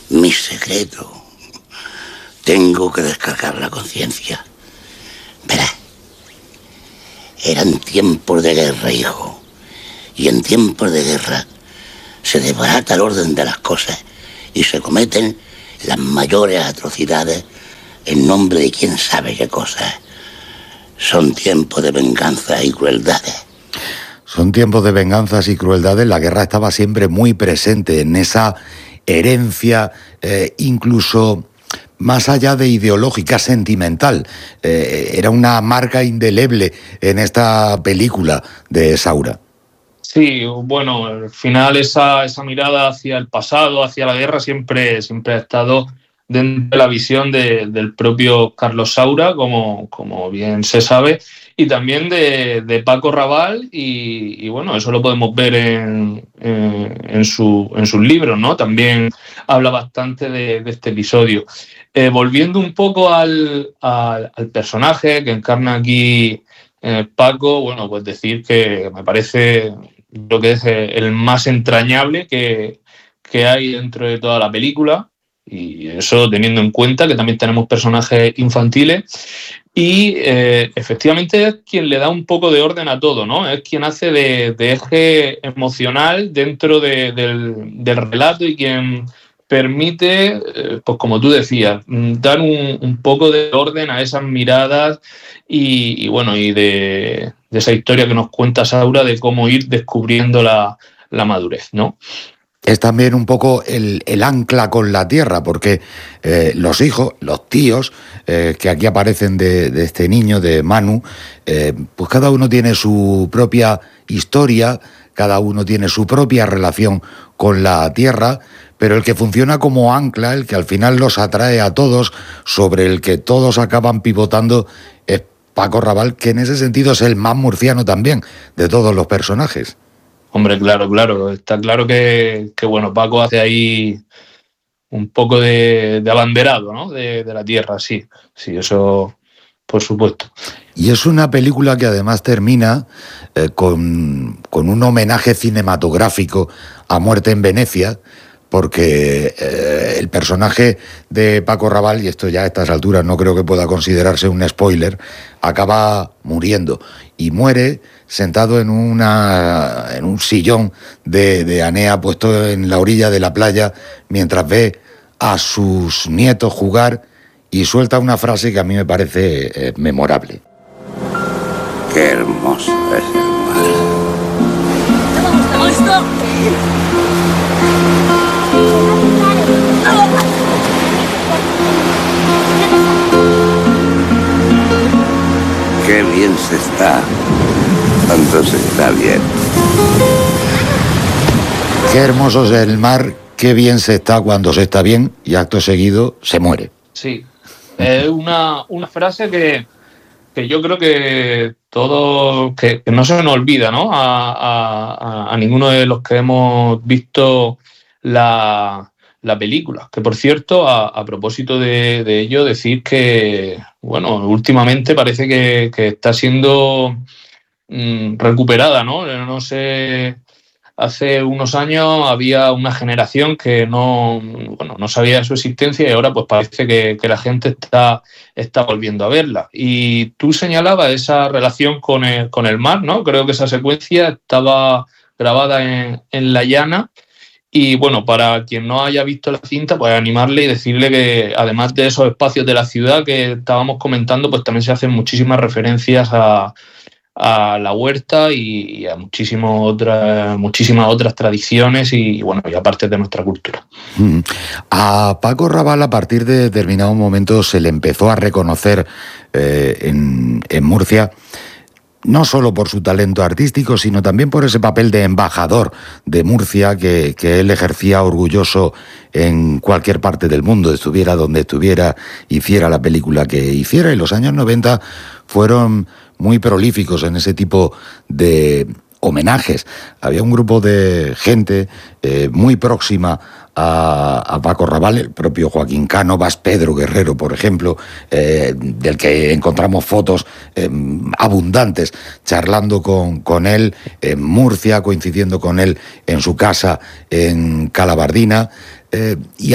Mi secreto. Tengo que descargar la conciencia. Verás, eran tiempos de guerra, hijo. Y en tiempos de guerra se desbarata el orden de las cosas y se cometen las mayores atrocidades en nombre de quién sabe qué cosas. Son tiempos de venganza y crueldades. Son tiempos de venganzas y crueldades. La guerra estaba siempre muy presente en esa herencia, incluso más allá de ideológica, sentimental. Era una marca indeleble en esta película de Saura. Sí, bueno, al final esa mirada hacia el pasado, hacia la guerra, siempre ha estado dentro de la visión del propio Carlos Saura, como bien se sabe, y también de Paco Raval, y bueno, eso lo podemos ver en sus libros, ¿no? También habla bastante de este episodio. Volviendo un poco al personaje que encarna aquí Paco, bueno, pues decir que me parece lo que es el más entrañable que hay dentro de toda la película, y eso teniendo en cuenta que también tenemos personajes infantiles, y efectivamente es quien le da un poco de orden a todo, ¿no? Es quien hace de eje emocional dentro del relato y quien permite, pues como tú decías, dar un poco de orden a esas miradas y bueno, y de esa historia que nos cuenta Saura de cómo ir descubriendo la madurez, ¿no? Es también un poco el ancla con la tierra, porque los hijos, los tíos, que aquí aparecen de este niño, de Manu, pues cada uno tiene su propia historia, cada uno tiene su propia relación con la tierra, pero el que funciona como ancla, el que al final los atrae a todos, sobre el que todos acaban pivotando, es Paco Raval, que en ese sentido es el más murciano también de todos los personajes. Hombre, claro. Está claro que bueno, Paco hace ahí un poco de abanderado, ¿no? De la tierra, sí, eso por supuesto. Y es una película que además termina con un homenaje cinematográfico a Muerte en Venecia, porque el personaje de Paco Raval, y esto ya a estas alturas no creo que pueda considerarse un spoiler, acaba muriendo y muere sentado en un sillón de Anea puesto en la orilla de la playa mientras ve a sus nietos jugar y suelta una frase que a mí me parece memorable. Qué hermoso es el mar. ¡Listo! Qué bien se está cuando se está bien. Qué hermoso es el mar, qué bien se está cuando se está bien, y acto seguido se muere. Sí, es una frase que yo creo que todo, que no se nos olvida, ¿no? A ninguno de los que hemos visto la película. Que por cierto, a propósito de ello, decir que, bueno, últimamente parece que está siendo recuperada, ¿no? No sé. Hace unos años había una generación que no sabía de su existencia, y ahora pues parece que la gente está volviendo a verla. Y tú señalabas esa relación con el mar, ¿no? Creo que esa secuencia estaba grabada en La Llana. Y bueno, para quien no haya visto la cinta, pues animarle y decirle que además de esos espacios de la ciudad que estábamos comentando, pues también se hacen muchísimas referencias a la huerta y a muchísimas otras tradiciones y bueno, y aparte de nuestra cultura. A Paco Raval, a partir de determinado momento, se le empezó a reconocer en Murcia, no solo por su talento artístico, sino también por ese papel de embajador de Murcia que él ejercía orgulloso en cualquier parte del mundo, estuviera donde estuviera, hiciera la película que hiciera. Y los años 90 fueron muy prolíficos en ese tipo de homenajes. Había un grupo de gente muy próxima a Paco Raval, el propio Joaquín Cánovas, Pedro Guerrero, por ejemplo, del que encontramos fotos abundantes, charlando con él en Murcia, coincidiendo con él en su casa en Calabardina, y